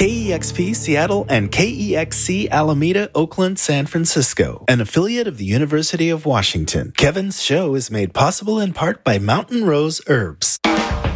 KEXP Seattle and KEXC Alameda, Oakland, San Francisco, an affiliate of the University of Washington. Kevin's show is made possible in part by Mountain Rose Herbs.